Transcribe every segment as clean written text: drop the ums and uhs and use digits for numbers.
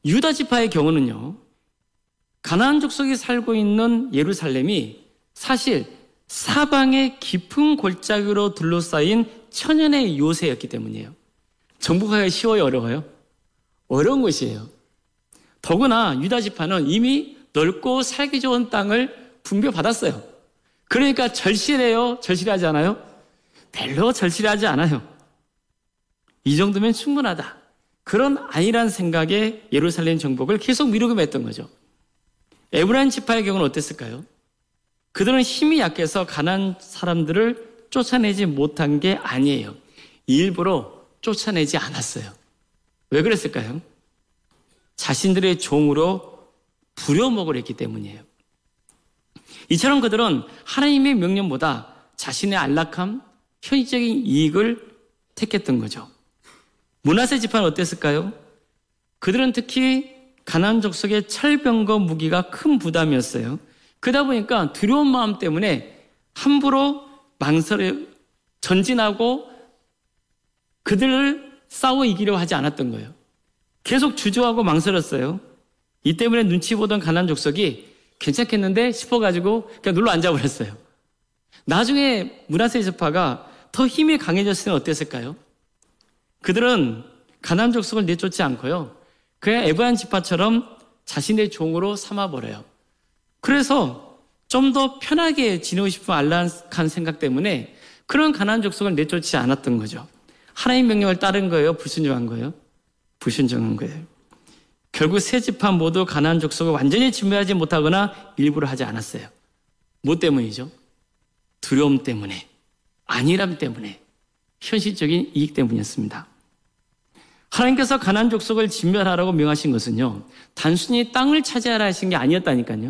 유다 지파의 경우는요, 가나안 족속이 살고 있는 예루살렘이 사실 사방의 깊은 골짜기로 둘러싸인 천연의 요새였기 때문이에요. 정복하기가 쉬워요, 어려워요? 어려운 것이에요. 더구나 유다 지파는 이미 넓고 살기 좋은 땅을 분배받았어요. 그러니까 절실해요? 절실하지 않아요? 별로 절실하지 않아요. 이 정도면 충분하다. 그런 아니란 생각에 예루살렘 정복을 계속 미루고 했던 거죠. 에브라임 지파의 경우는 어땠을까요? 그들은 힘이 약해서 가나안 사람들을 쫓아내지 못한 게 아니에요. 일부러 쫓아내지 않았어요. 왜 그랬을까요? 자신들의 종으로 부려먹으려 했기 때문이에요. 이처럼 그들은 하나님의 명령보다 자신의 안락함, 현실적인 이익을 택했던 거죠. 므낫세 지파는 어땠을까요? 그들은 특히 가나안 족속의 철병과 무기가 큰 부담이었어요. 그러다 보니까 두려운 마음 때문에 함부로 전진하고 그들을 싸워 이기려 하지 않았던 거예요. 계속 주저하고 망설였어요. 이 때문에 눈치 보던 가나안 족속이 괜찮겠는데 싶어가지고 그냥 눌러 앉아버렸어요. 나중에 므낫세 지파가 더 힘이 강해졌으면 어땠을까요? 그들은 가나안 족속을 내쫓지 않고요, 그냥 에브라임 지파처럼 자신의 종으로 삼아버려요. 그래서 좀 더 편하게 지내고 싶은 안락한 생각 때문에 그런 가나안 족속을 내쫓지 않았던 거죠. 하나님 명령을 따른 거예요? 불순종한 거예요? 불순종한 거예요. 결국 세 지파 모두 가나안 족속을 완전히 진멸하지 못하거나 일부러 하지 않았어요. 뭐 때문이죠? 두려움 때문에, 안일함 때문에, 현실적인 이익 때문이었습니다. 하나님께서 가나안 족속을 진멸하라고 명하신 것은요, 단순히 땅을 차지하라 하신 게 아니었다니까요.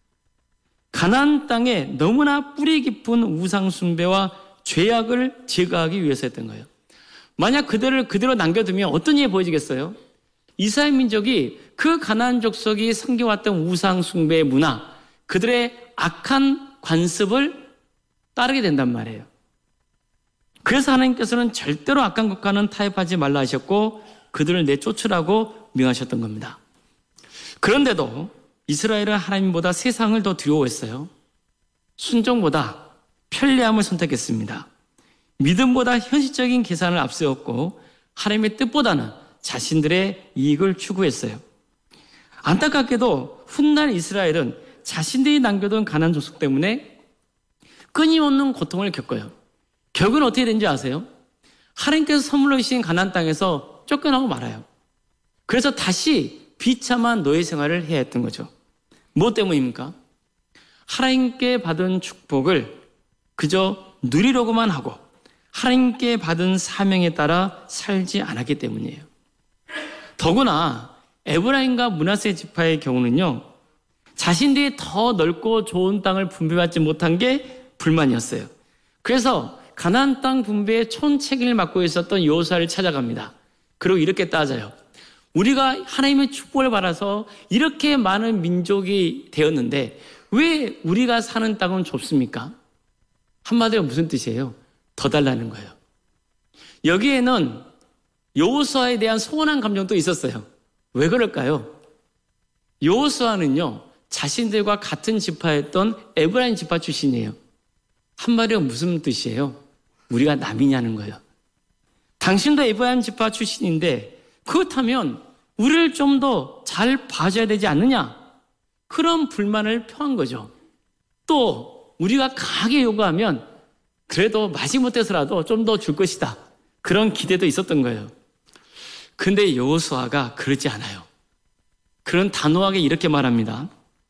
가나안 땅에 너무나 뿌리 깊은 우상 숭배와 죄악을 제거하기 위해서였던 거예요. 만약 그들을 그대로 남겨두면 어떤 일이 보여지겠어요? 이스라엘 민족이 그 가나안 족속이 섬겨왔던 우상 숭배의 문화, 그들의 악한 관습을 따르게 된단 말이에요. 그래서 하나님께서는 절대로 악한 것과는 타협하지 말라 하셨고 그들을 내쫓으라고 명하셨던 겁니다. 그런데도 이스라엘은 하나님보다 세상을 더 두려워했어요. 순종보다 편리함을 선택했습니다. 믿음보다 현실적인 계산을 앞세웠고 하나님의 뜻보다는 자신들의 이익을 추구했어요. 안타깝게도 훗날 이스라엘은 자신들이 남겨둔 가나안 족속 때문에 끊임없는 고통을 겪어요. 결국은 어떻게 된지 아세요? 하나님께서 선물로 주신 가나안 땅에서 쫓겨나고 말아요. 그래서 다시 비참한 노예 생활을 해야 했던 거죠. 뭐 때문입니까? 하나님께 받은 축복을 그저 누리려고만 하고 하나님께 받은 사명에 따라 살지 않았기 때문이에요. 더구나 에브라임과 므낫세 지파의 경우는요, 자신들이 더 넓고 좋은 땅을 분배받지 못한 게 불만이었어요. 그래서 가나안 땅 분배의 총책임을 맡고 있었던 여호수아를 찾아갑니다. 그리고 이렇게 따져요. 우리가 하나님의 축복을 받아서 이렇게 많은 민족이 되었는데 왜 우리가 사는 땅은 좁습니까? 한마디로 무슨 뜻이에요? 더 달라는 거예요. 여기에는 여호수아에 대한 서운한 감정도 있었어요. 왜 그럴까요? 여호수아는요, 자신들과 같은 지파였던 에브라임 지파 출신이에요. 한마디로 무슨 뜻이에요? 우리가 남이냐는 거예요. 당신도 에브라임 지파 출신인데 그렇다면 우리를 좀 더 잘 봐줘야 되지 않느냐? 그런 불만을 표한 거죠. 또 우리가 강하게 요구하면 그래도 마지못해서라도 좀 더 줄 것이다. 그런 기대도 있었던 거예요. 근데 여호수아가 그러지 않아요. 그런 단호하게 이렇게 말합니다.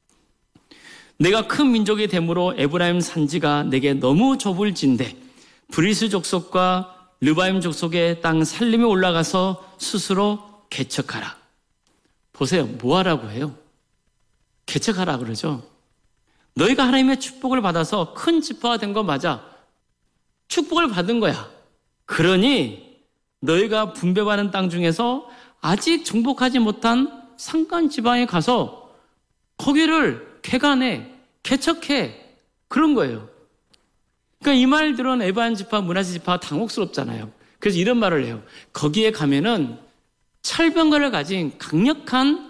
내가 큰 민족이 되므로 에브라임 산지가 내게 너무 좁을진데 브리스 족속과 르바임 족속의 땅 살림에 올라가서 스스로 개척하라. 보세요. 뭐 하라고 해요? 개척하라 그러죠. 너희가 하나님의 축복을 받아서 큰 지파가 된 거 맞아. 축복을 받은 거야. 그러니 너희가 분배받은 땅 중에서 아직 정복하지 못한 산간 지방에 가서 거기를 개간해, 개척해. 그런 거예요. 그러니까 이 말 들은 에브라임 지파, 므낫세 지파가 당혹스럽잖아요. 그래서 이런 말을 해요. 거기에 가면은 철병거를 가진 강력한